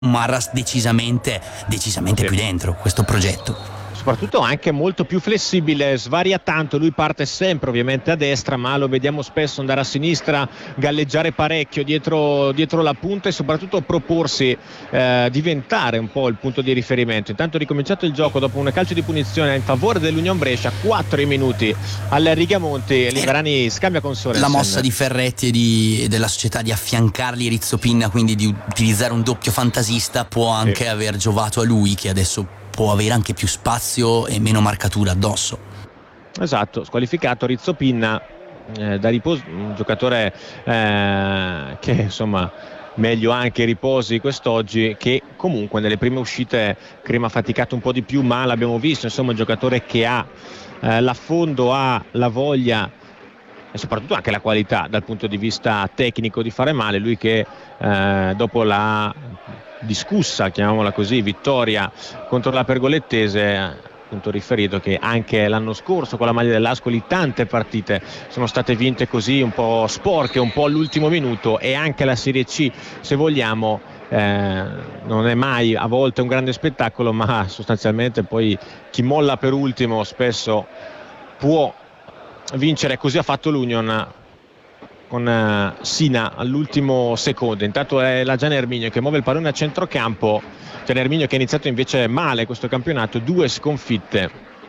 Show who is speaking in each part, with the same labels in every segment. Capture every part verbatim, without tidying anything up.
Speaker 1: Marras decisamente, decisamente
Speaker 2: sì.
Speaker 1: più dentro questo progetto.
Speaker 2: Soprattutto anche molto più flessibile, svaria tanto, lui parte sempre ovviamente a destra, ma lo vediamo spesso andare a sinistra, galleggiare parecchio dietro, dietro la punta e soprattutto proporsi, eh, diventare un po' il punto di riferimento. Intanto è ricominciato il gioco dopo un calcio di punizione in favore dell'Union Brescia, quattro minuti alle Rigamonti, Liverani scambia con Sorensen.
Speaker 1: La mossa di Ferretti e di, della società di affiancargli Rizzo Pinna, quindi di utilizzare un doppio fantasista, può anche
Speaker 2: sì.
Speaker 1: aver giovato a lui, che adesso può avere anche più spazio e meno marcatura addosso.
Speaker 2: Esatto, squalificato Rizzo Pinna, eh, da riposo, un giocatore eh, che insomma meglio anche riposi quest'oggi, che comunque nelle prime uscite Crema ha faticato un po' di più, ma l'abbiamo visto, insomma un giocatore che ha eh, l'affondo, ha la voglia e soprattutto anche la qualità dal punto di vista tecnico di fare male. Lui che eh, dopo la discussa, chiamiamola così, vittoria contro la Pergolettese, appunto riferito che anche l'anno scorso con la maglia dell'Ascoli tante partite sono state vinte così un po' sporche, un po' all'ultimo minuto, e anche la Serie C, se vogliamo, eh, non è mai a volte un grande spettacolo, ma sostanzialmente poi chi molla per ultimo spesso può vincere. Così ha fatto l'Union con uh, Sina all'ultimo secondo. Intanto è la Gian Erminio che muove il pallone a centrocampo. Gian Erminio che ha iniziato invece male questo campionato, due sconfitte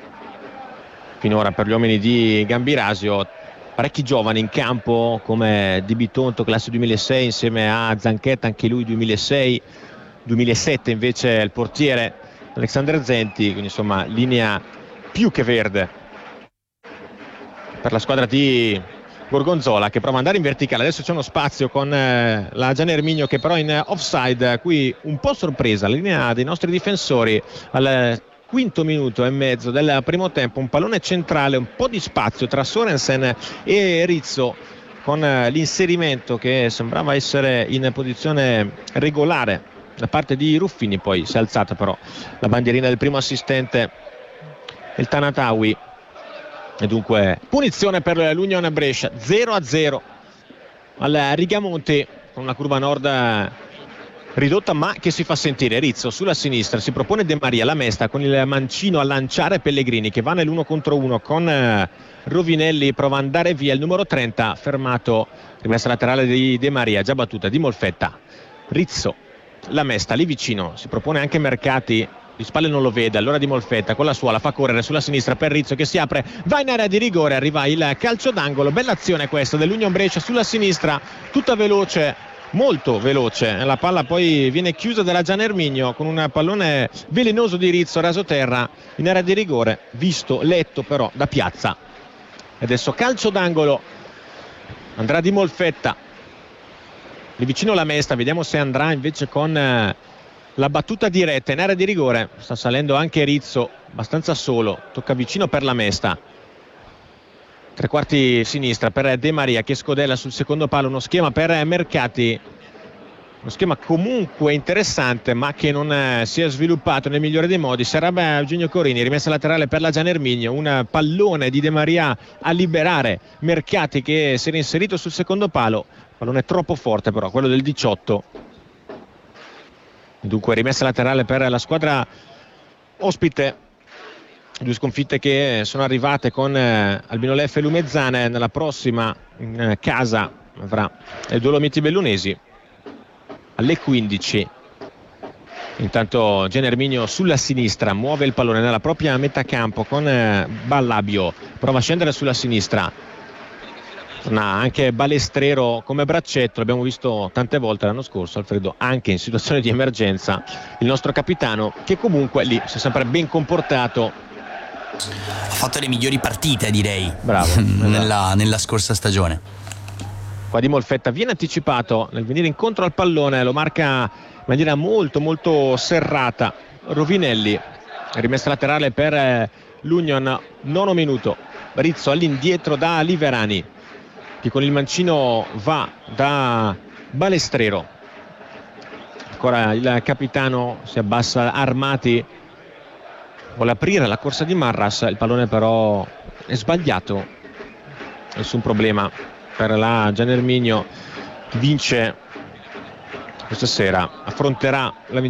Speaker 2: finora per gli uomini di Gambirasio, parecchi giovani in campo come Di Bitonto, classe duemilasei, insieme a Zanchetta, anche lui duemilasei, duemilasette invece il portiere Alexander Zenti, quindi insomma linea più che verde per la squadra di Gorgonzola, che prova ad andare in verticale. Adesso c'è uno spazio con eh, la Gian Erminio che però in offside, qui un po' sorpresa la linea dei nostri difensori al quinto minuto e mezzo del primo tempo. Un pallone centrale, un po' di spazio tra Sorensen e Rizzo, con eh, l'inserimento che sembrava essere in posizione regolare da parte di Ruffini. Poi si è alzata però la bandierina del primo assistente, il Tanatawi, e dunque punizione per l'Union Brescia. Zero a zero al Rigamonti, con una curva nord ridotta ma che si fa sentire. Rizzo sulla sinistra, si propone De Maria, la Mesta con il mancino a lanciare Pellegrini che va nell'uno contro uno con Rovinelli, prova ad andare via il numero trenta, fermato, rimessa laterale di De Maria, già battuta di Molfetta. Rizzo, la Mesta lì vicino, si propone anche Mercati, di spalle non lo vede, allora Di Molfetta con la sua la fa correre sulla sinistra per Rizzo che si apre, va in area di rigore, arriva il calcio d'angolo. Bella azione questa dell'Union Brescia sulla sinistra, tutta veloce, molto veloce, la palla poi viene chiusa dalla Gian Erminio con un pallone velenoso di Rizzo raso terra in area di rigore, visto, letto però da Piazza. E adesso calcio d'angolo, andrà Di Molfetta lì vicino la Mesta, vediamo se andrà invece con la battuta diretta in area di rigore. Sta salendo anche Rizzo, abbastanza solo, tocca vicino per la Mesta, tre quarti sinistra per De Maria che scodella sul secondo palo, uno schema per Mercati, uno schema comunque interessante ma che non si è sviluppato nel migliore dei modi. Sarebbe Eugenio Corini, rimessa laterale per la Gian Erminio, un pallone di De Maria a liberare Mercati che si era inserito sul secondo palo, pallone troppo forte però quello del diciotto. Dunque rimessa laterale per la squadra ospite, due sconfitte che sono arrivate con eh, Albino Leffe e Lumezzane. Nella prossima in eh, casa avrà il Dolomiti Bellunesi alle quindici. Intanto Gian Erminio sulla sinistra muove il pallone nella propria metà campo con eh, Ballabio, prova a scendere sulla sinistra, torna anche Balestrero come braccetto, l'abbiamo visto tante volte l'anno scorso, Alfredo, anche in situazioni di emergenza. Il nostro capitano che comunque lì si è sempre ben comportato,
Speaker 1: ha fatto le migliori partite direi.
Speaker 2: Bravo,
Speaker 1: nella, nella scorsa stagione.
Speaker 2: Qua Di Molfetta viene anticipato nel venire incontro al pallone, lo marca in maniera molto molto serrata Rovinelli, rimessa laterale per l'Union, nono minuto. Rizzo all'indietro da Liverani che con il mancino va da Balestrero, ancora il capitano si abbassa armati, vuole aprire la corsa di Marras, il pallone però è sbagliato, nessun problema per la Gian Erminio, vince questa sera affronterà la